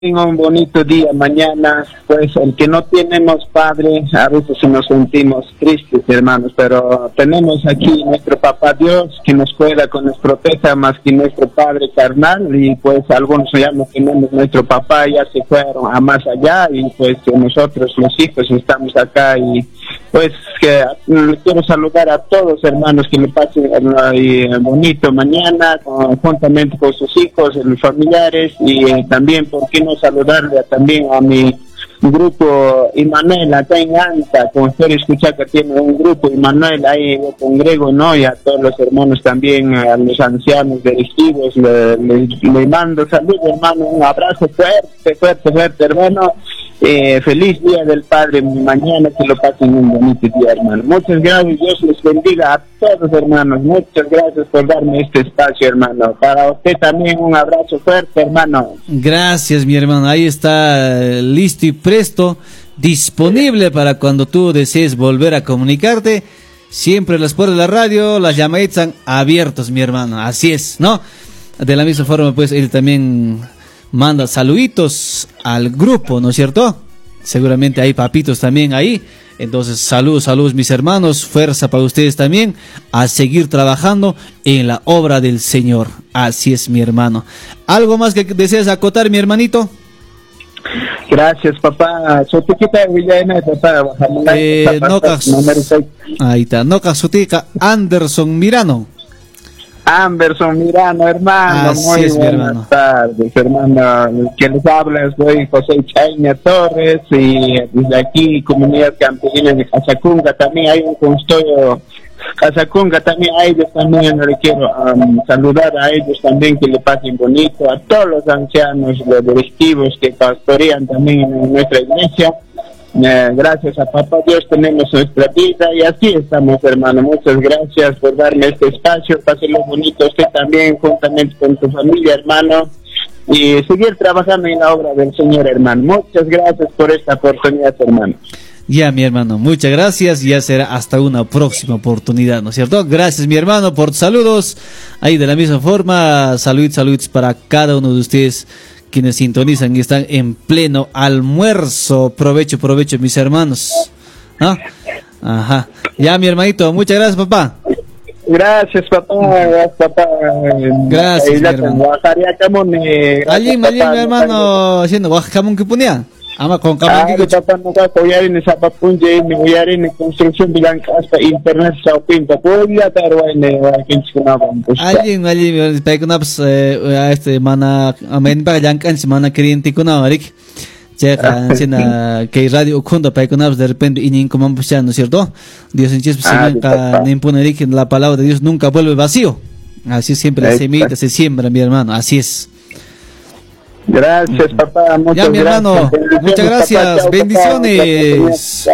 un bonito día mañana. Pues el que no tenemos padre, a veces nos sentimos tristes, hermanos, pero tenemos aquí nuestro papá Dios que nos cuida, que nos proteja más que nuestro padre carnal. Y pues algunos ya no tenemos nuestro papá, ya se fueron a más allá, y pues nosotros los hijos estamos acá. Y pues que quiero saludar a todos, hermanos, que le pasen bonito mañana juntamente con sus hijos, los familiares. Y también, ¿por qué no saludarle también a mi grupo Immanuel acá en Anta? Como usted escucha que tiene un grupo Immanuel, ahí yo congrego, ¿no? Y a todos los hermanos también, a los ancianos directivos, le mando saludos, hermano, un abrazo fuerte, hermano. Feliz Día del Padre mañana, que lo pasen un bonito día, hermano. Muchas gracias, Dios les bendiga a todos, hermanos. Muchas gracias por darme este espacio, hermano. Para usted también un abrazo fuerte, hermano. Gracias, mi hermano. Ahí está, listo y presto, disponible para cuando tú desees volver a comunicarte. Siempre las puertas de la radio, las llamadas están abiertas, mi hermano. Así es, ¿no? De la misma forma, pues, él también manda saluditos al grupo, ¿no es cierto? Seguramente hay papitos también ahí. Entonces, saludos mis hermanos, fuerza para ustedes también, a seguir trabajando en la obra del Señor. Así es, mi hermano. ¿Algo más que deseas acotar, mi hermanito? Gracias, papá. Ahí está, Noca Sutica Anderson Mirano. Anderson Mirano, hermano. Así muy es, buenas tardes, hermano. Quien les habla, soy José Chaña Torres, y desde aquí, comunidad campesina de Casacunga, también hay un consultorio Casacunga, también a ellos también le quiero saludar a ellos también, que le pasen bonito, a todos los ancianos, los directivos que pastorean también en nuestra iglesia. Gracias a Papá Dios tenemos nuestra vida, y así estamos, hermano. Muchas gracias por darme este espacio. Pásenlo bonito usted también, juntamente con tu familia, hermano, y seguir trabajando en la obra del Señor, hermano. Muchas gracias por esta oportunidad, hermano. Ya, mi hermano, muchas gracias. Ya será hasta una próxima oportunidad, ¿no es cierto? Gracias, mi hermano, por saludos. Ahí de la misma forma, saludos para cada uno de ustedes quienes sintonizan y están en pleno almuerzo. Provecho, mis hermanos. ¿Ah? Ajá. Ya, mi hermanito, muchas gracias, papá. Gracias, papá. Gracias, mi hermano. Allí, mi hermano, haciendo Oaxaca que ponía. Ama con que papá no va a apoyar en esa papunje, me voy a ir en construcción de hasta internet sa pinta. Podría estar en allí, peconaps, mana, amen para yankan, semana cliente con Arik. Checa, que radio cuando peconaps de repente y como ¿no es cierto? Dios en chispa se impone que la palabra de Dios nunca vuelve vacío. Así siempre la semilla se siembra, mi hermano, así es. Gracias, papá. Ya, mi hermano, muchas gracias. Bendiciones.